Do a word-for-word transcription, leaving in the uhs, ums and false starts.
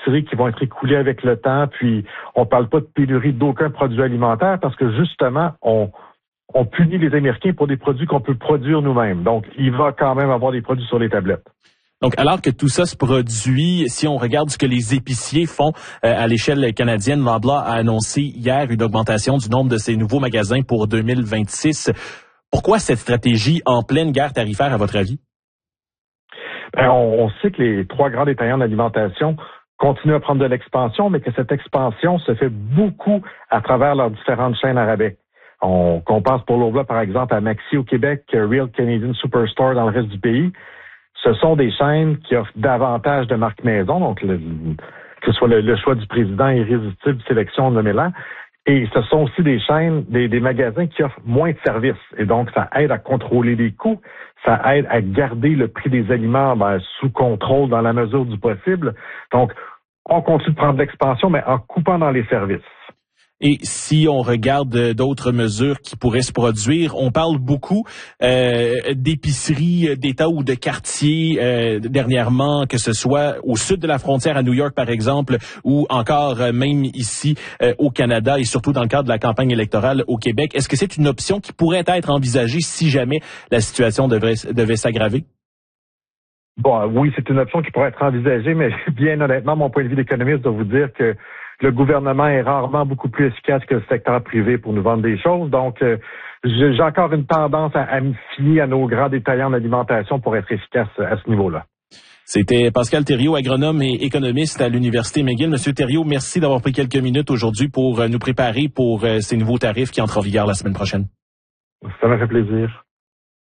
d'épicerie qui vont être écoulés avec le temps. Puis, on parle pas de pénurie d'aucun produit alimentaire parce que, justement, on, on punit les Américains pour des produits qu'on peut produire nous-mêmes. Donc, il va quand même avoir des produits sur les tablettes. Donc, alors que tout ça se produit, si on regarde ce que les épiciers font euh, à l'échelle canadienne, Loblaw a annoncé hier une augmentation du nombre de ses nouveaux magasins pour deux mille vingt-six. Pourquoi cette stratégie en pleine guerre tarifaire, à votre avis? Ben, on, on sait que les trois grands détaillants d'alimentation continuent à prendre de l'expansion, mais que cette expansion se fait beaucoup à travers leurs différentes chaînes à rabais. On, qu'on pense pour Loblaw, par exemple, à Maxi au Québec, Real Canadian Superstore dans le reste du pays. Ce sont des chaînes qui offrent davantage de marques maison, donc le, que ce soit le, le choix du président irrésistible, sélection de Mélan. Et ce sont aussi des chaînes, des, des magasins qui offrent moins de services. Et donc, ça aide à contrôler les coûts, ça aide à garder le prix des aliments ben, sous contrôle dans la mesure du possible. Donc, on continue de prendre de l'expansion, mais en coupant dans les services. Et si on regarde d'autres mesures qui pourraient se produire, on parle beaucoup euh, d'épiceries d'État ou de quartiers euh, dernièrement, que ce soit au sud de la frontière à New York, par exemple, ou encore euh, même ici euh, au Canada et surtout dans le cadre de la campagne électorale au Québec. Est-ce que c'est une option qui pourrait être envisagée si jamais la situation devrait, devait s'aggraver? Bon, oui, c'est une option qui pourrait être envisagée, mais bien honnêtement, mon point de vue d'économiste doit vous dire que le gouvernement est rarement beaucoup plus efficace que le secteur privé pour nous vendre des choses. Donc, euh, j'ai encore une tendance à, à me fier à nos grands détaillants d'alimentation pour être efficace à ce niveau-là. C'était Pascal Thériault, agronome et économiste à l'Université McGill. Monsieur Thériault, merci d'avoir pris quelques minutes aujourd'hui pour nous préparer pour ces nouveaux tarifs qui entrent en vigueur la semaine prochaine. Ça m'a fait plaisir.